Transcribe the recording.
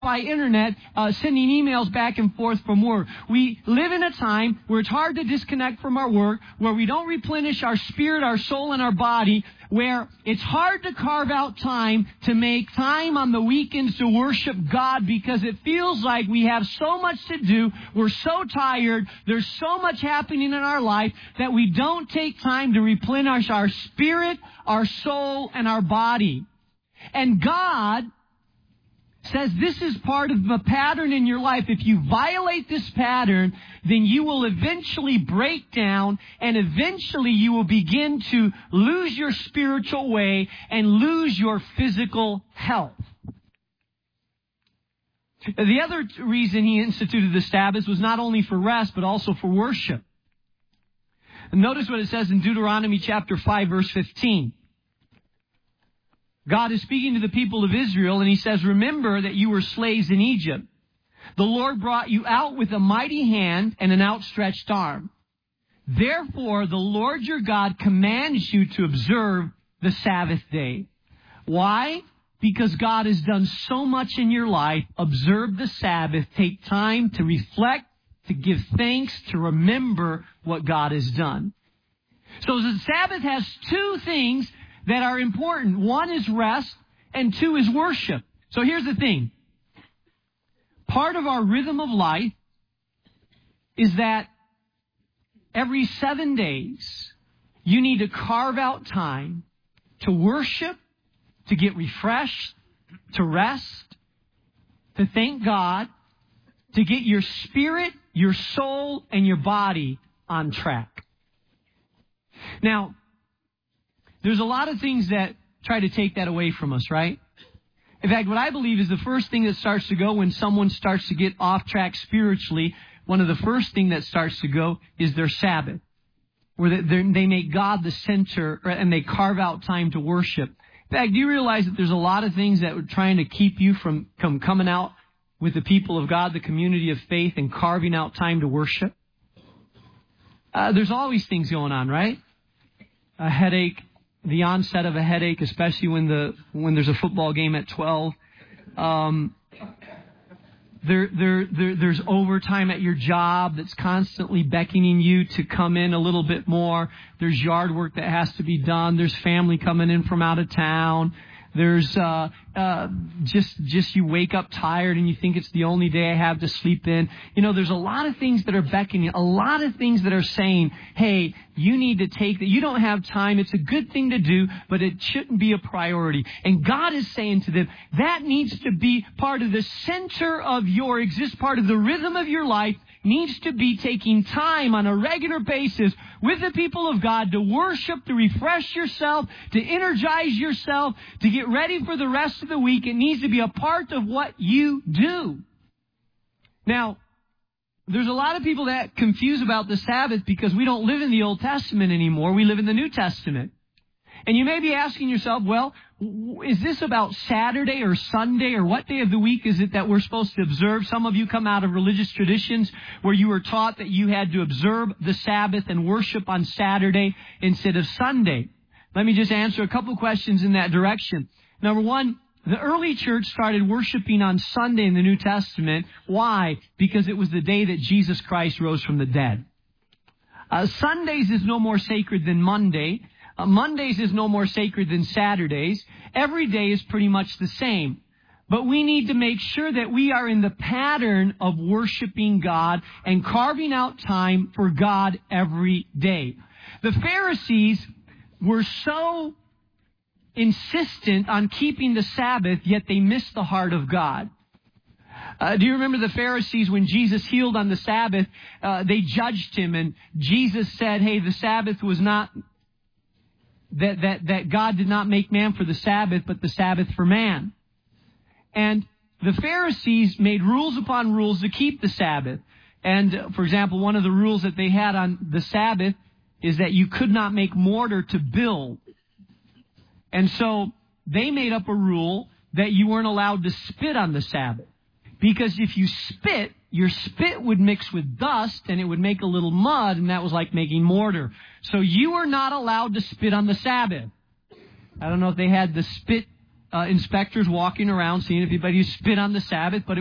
by internet, sending emails back and forth from work. We live in a time where it's hard to disconnect from our work, where we don't replenish our spirit, our soul, and our body, where it's hard to carve out time to make time on the weekends to worship God because it feels like we have so much to do, we're so tired, there's so much happening in our life that we don't take time to replenish our spirit, our soul, and our body. And God says this is part of a pattern in your life. If you violate this pattern, then you will eventually break down, and eventually you will begin to lose your spiritual way and lose your physical health. The other reason he instituted the Sabbath was not only for rest, but also for worship. And notice what it says in Deuteronomy chapter 5, verse 15. God is speaking to the people of Israel, and He says, "Remember that you were slaves in Egypt. The Lord brought you out with a mighty hand and an outstretched arm. Therefore, the Lord your God commands you to observe the Sabbath day." Why? Because God has done so much in your life. Observe the Sabbath. Take time to reflect, to give thanks, to remember what God has done. So the Sabbath has two things that are important. One is rest, and two is worship. So here's the thing. Part of our rhythm of life is that every 7 days, you need to carve out time to worship, to get refreshed, to rest, to thank God, to get your spirit, your soul, and your body on track. Now, there's a lot of things that try to take that away from us, right? In fact, what I believe is the first thing that starts to go when someone starts to get off track spiritually, one of the first things that starts to go is their Sabbath, where they make God the center and they carve out time to worship. In fact, do you realize that there's a lot of things that are trying to keep you from coming out with the people of God, the community of faith, and carving out time to worship? There's always things going on, right? A headache. The onset of a headache, especially when there's a football game at 12. There's overtime at your job that's constantly beckoning you to come in a little bit more. There's yard work that has to be done. There's family coming in from out of town. There's just you wake up tired and you think it's the only day I have to sleep in. You know, there's a lot of things that are beckoning, a lot of things that are saying, hey, you need to take that. You don't have time. It's a good thing to do, but it shouldn't be a priority. And God is saying to them, that needs to be part of the center of your part of the rhythm of your life, needs to be taking time on a regular basis with the people of God to worship, to refresh yourself, to energize yourself, to get ready for the rest of the week. It needs to be a part of what you do. Now, there's a lot of people that confuse about the Sabbath because we don't live in the Old Testament anymore. We live in the New Testament. And you may be asking yourself, well, is this about Saturday or Sunday, or what day of the week is it that we're supposed to observe? Some of you come out of religious traditions where you were taught that you had to observe the Sabbath and worship on Saturday instead of Sunday. Let me just answer a couple questions in that direction. Number one, the early church started worshiping on Sunday in the New Testament. Why? Because it was the day that Jesus Christ rose from the dead. Sundays is no more sacred than Monday. Mondays is no more sacred than Saturdays. Every day is pretty much the same. But we need to make sure that we are in the pattern of worshiping God and carving out time for God every day. The Pharisees were so insistent on keeping the Sabbath, yet they missed the heart of God. Do you remember the Pharisees when Jesus healed on the Sabbath? They judged him, and Jesus said, hey, the Sabbath was not... That God did not make man for the Sabbath, but the Sabbath for man. And the Pharisees made rules upon rules to keep the Sabbath. And, for example, one of the rules that they had on the Sabbath is that you could not make mortar to build. And so they made up a rule that you weren't allowed to spit on the Sabbath. Because if you spit, your spit would mix with dust and it would make a little mud, and that was like making mortar. So you were not allowed to spit on the Sabbath. I don't know if they had the spit inspectors walking around seeing if anybody spit on the Sabbath, but it